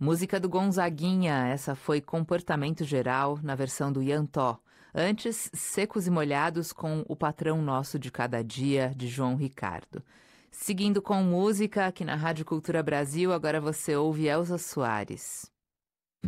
Música do Gonzaguinha, essa foi Comportamento Geral, na versão do Ian Tó. Antes, Secos e Molhados com O Patrão Nosso de Cada Dia, de João Ricardo. Seguindo com música, aqui na Rádio Cultura Brasil, agora você ouve Elza Soares.